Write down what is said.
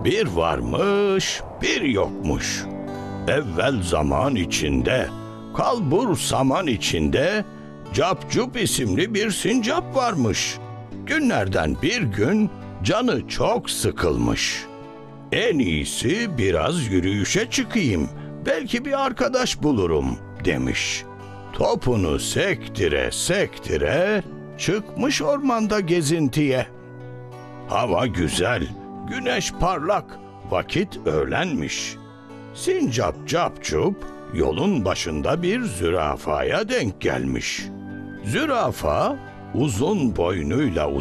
Bir varmış, bir yokmuş. Evvel zaman içinde, kalbur saman içinde, Capcup isimli bir sincap varmış. Günlerden bir gün canı çok sıkılmış. En iyisi biraz yürüyüşe çıkayım, belki bir arkadaş bulurum demiş. Topunu sektire sektire çıkmış ormanda gezintiye. Hava güzel, güneş parlak, vakit öğlenmiş. Sincap Capcup yolun başında bir zürafaya denk gelmiş. Zürafa uzun boynuyla